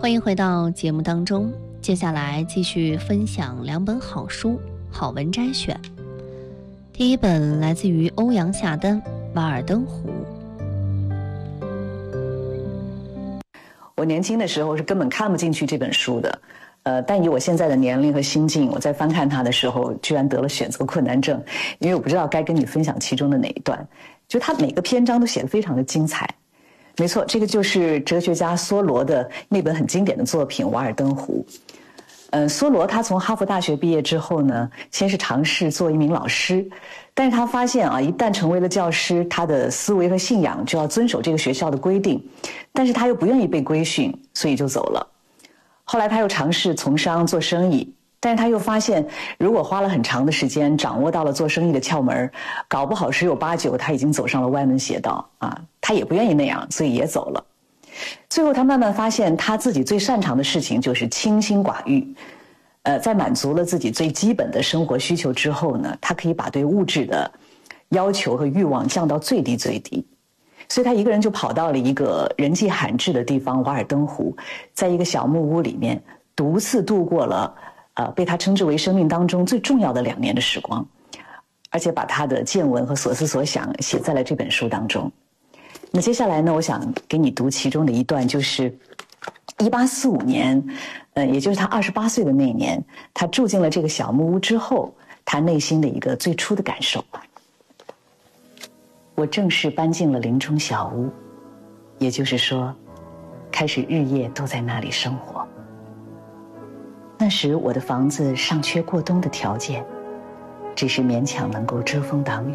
欢迎回到节目当中，接下来继续分享2本好书好文摘选。第一本来自于欧阳夏丹《瓦尔登湖》。 我年轻的时候是根本看不进去这本书的，但以我现在的年龄和心境，我在翻看它的时候，居然得了选择困难症，因为我不知道该跟你分享其中的哪一段。就它每个篇章都写得非常的精彩。没错，这个就是哲学家梭罗的那本很经典的作品《瓦尔登湖》。梭罗他从哈佛大学毕业之后呢，先是尝试做一名老师，但是他发现啊，一旦成为了教师，他的思维和信仰就要遵守这个学校的规定，但是他又不愿意被规训，所以就走了。后来他又尝试从商做生意，但是他又发现，如果花了很长的时间掌握到了做生意的窍门，搞不好10有89他已经走上了歪门邪道啊，他也不愿意那样，所以也走了。最后他慢慢发现，他自己最擅长的事情就是清心寡欲。在满足了自己最基本的生活需求之后呢，他可以把对物质的要求和欲望降到最低最低。所以他一个人就跑到了一个人迹罕至的地方瓦尔登湖，在一个小木屋里面独自度过了被他称之为生命当中最重要的2年的时光，而且把他的见闻和所思所想写在了这本书当中。那接下来呢，我想给你读其中的一段，就是1845年，也就是他28岁的那一年，他住进了这个小木屋之后，他内心的一个最初的感受。我正式搬进了林中小屋，也就是说，开始日夜都在那里生活。那时我的房子尚缺过冬的条件，只是勉强能够遮风挡雨。